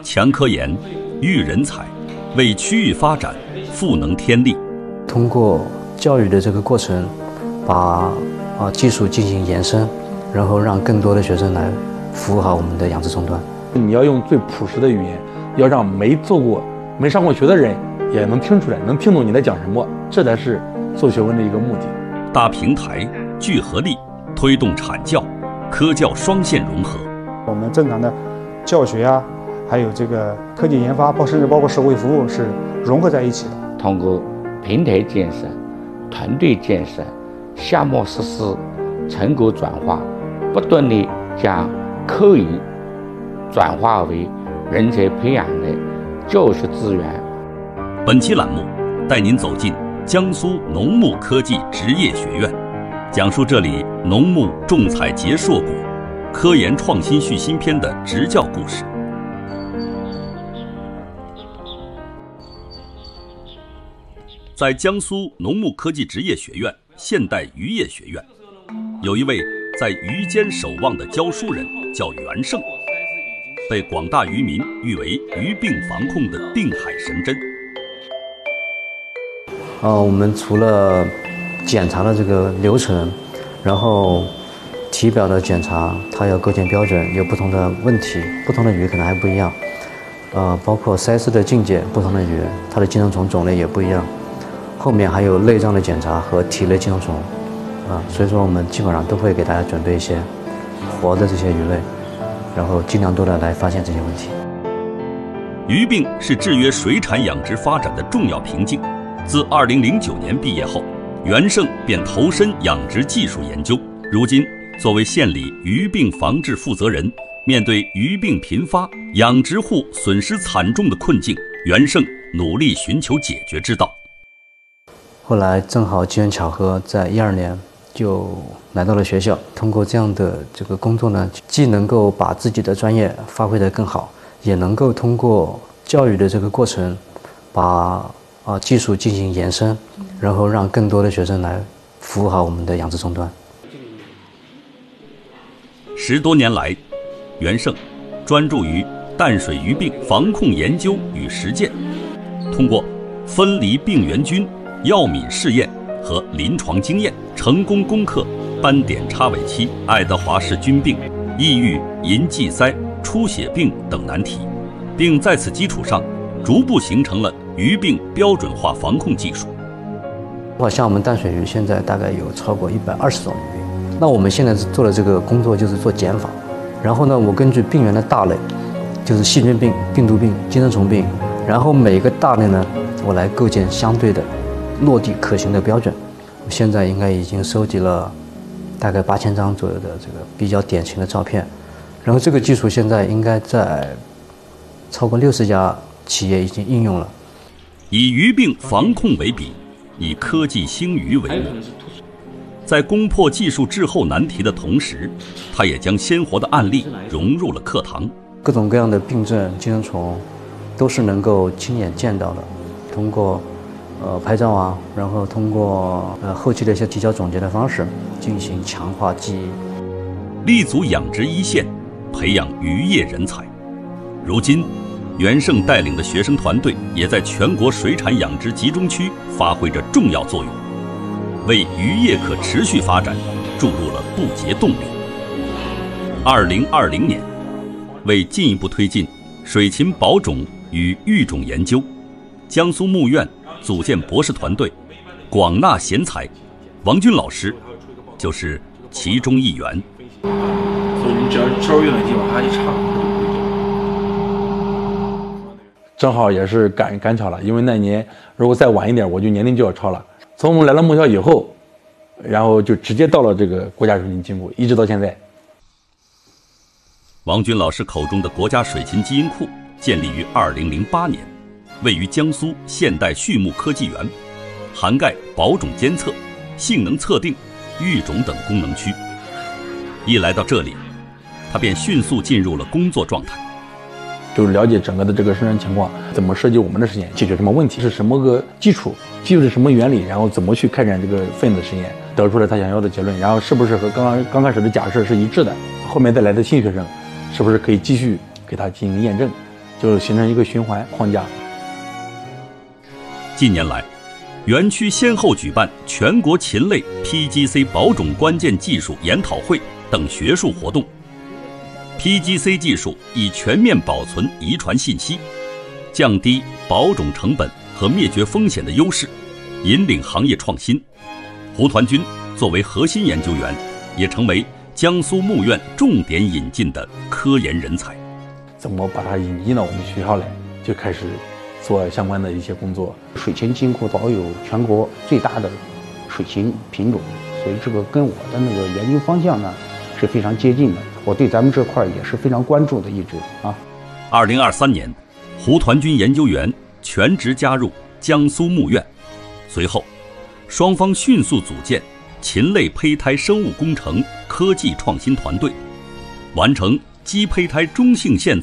强科研、育人才，为区域发展赋能添力。 通过教育的这个过程，把技术进行延伸，然后让更多的学生来服务好我们的养殖终端。 你要用最朴实的语言，要让没做过、没上过学的人也能听出来，能听懂你在讲什么，这才是做学问的一个目的。 搭平台、聚合力，推动产教、科教双线融合。 我们正常的教学啊，还有这个科技研发，甚至包括社会服务是融合在一起的。 通过平台建设、团队建设、项目实施、成果转化，不断地将课余转化为人才培养的教学资源。 本期栏目带您走进江苏农牧科技职业学院，讲述这里农牧种采结硕果、科研创新续新篇的执教故事。在江苏农牧科技职业学院现代渔业学院，有一位在鱼间守望的教书人，叫袁胜，被广大渔民誉为鱼病防控的定海神针。 我们除了检查的这个流程，然后体表的检查，它有构建标准，有不同的问题，不同的鱼可能还不一样。包括鳃丝的境界，不同的鱼，它的寄生虫种类也不一样。后面还有内脏的检查和体内寄生虫，所以说我们基本上都会给大家准备一些活的这些鱼类，然后尽量多的来发现这些问题。 鱼病是制约水产养殖发展的重要瓶颈。自2009年毕业后，袁胜便投身养殖技术研究。如今，作为县里鱼病防治负责人，面对鱼病频发、养殖户损失惨重的困境，袁胜努力寻求解决之道。 后来正好机缘巧合，在12年就来到了学校。通过这样的这个工作呢，既能够把自己的专业发挥得更好，也能够通过教育的这个过程，把技术进行延伸，然后让更多的学生来服务好我们的养殖终端。 10多年来，袁胜专注于淡水鱼病防控研究与实践，通过分离病原菌、药敏试验和临床经验，成功攻克斑点叉尾期、爱德华氏菌病、抑郁、银济鳃、出血病等难题，并在此基础上逐步形成了鱼病标准化防控技术。 像我们淡水鱼现在大概有超过120种鱼，那我们现在做的这个工作就是做减法，然后呢，我根据病原的大类，就是细菌病、病毒病、寄生虫病，然后每个大类呢，我来构建相对的落地可行的标准。我现在应该已经收集了大概8000张左右的这个比较典型的照片，然后这个技术现在应该在超过60家企业已经应用了。 以鱼病防控为笔，以科技兴渔为目，在攻破技术滞后难题的同时，他也将鲜活的案例融入了课堂。 各种各样的病症、寄生虫都是能够亲眼见到的，通过拍照啊，然后通过后期的一些提交总结的方式进行强化记忆， 立足养殖一线，培养渔业人才。如今，袁胜带领的学生团队也在全国水产养殖集中区发挥着重要作用，为渔业可持续发展注入了不竭动力。2020年，为进一步推进水禽保种与育种研究，江苏牧院组建博士团队，广纳贤才，王军老师就是其中一员。 所以你只要稍微用点劲往下一插，正好也是赶巧了，因为那年如果再晚一点，我就年龄就要超了。从我们来了母校以后，然后就直接到了这个国家水禽金库，一直到现在。 王军老师口中的国家水禽基因库建立于2008年，位于江苏现代畜牧科技园，涵盖保种监测、性能测定、育种等功能区。一来到这里，他便迅速进入了工作状态， 就是了解整个的这个生产情况，怎么设计我们的实验，解决什么问题，是什么个基础是什么原理，然后怎么去开展这个分子实验，得出来他想要的结论，然后是不是和刚开始的假设是一致的，后面再来的新学生是不是可以继续给他进行验证， 就形成一个循环框架。 近年来，园区先后举办全国禽类 PGC 保种关键技术研讨会等学术活动。PGC 技术以全面保存遗传信息，降低保种成本和灭绝风险的优势，引领行业创新。胡团军作为核心研究员，也成为江苏牧院重点引进的科研人才。 怎么把它引进到我们学校来，就开始做相关的一些工作。 水禽金库保有全国最大的水禽品种，所以这个跟我的那个研究方向呢是非常接近的。我对咱们这块也是非常关注的一直啊。 2023年，胡团军研究员全职加入江苏牧院，随后，双方迅速组建禽类胚胎生物工程科技创新团队，完成鸡胚胎中性线